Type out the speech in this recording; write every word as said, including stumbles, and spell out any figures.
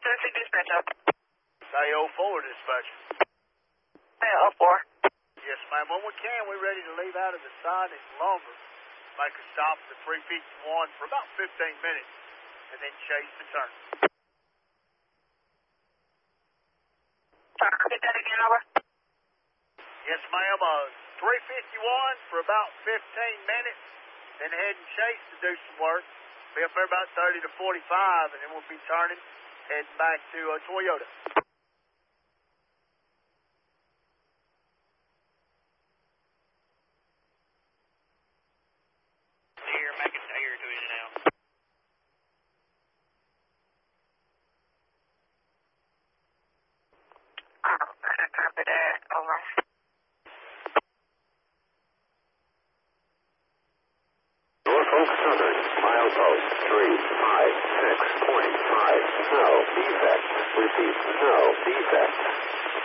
Tennessee dispatch up. A O four dispatch. A O four. Yes, ma'am. When we can, we're ready to leave out of the Sonic lumber. Make a stop at the three fifty-one for about fifteen minutes, and then chase the turn. Sorry, repeat that again, over. Yes, ma'am. Uh, three fifty-one for about fifteen minutes, then head and chase to do some work. Be up there about thirty to forty-five, and then we'll be turning, heading back to uh, Toyota. Here, make it here to in and out. Alright, copy that, over. Norfolk Southern, milepost three five six point five. No defect. Repeat, no defect.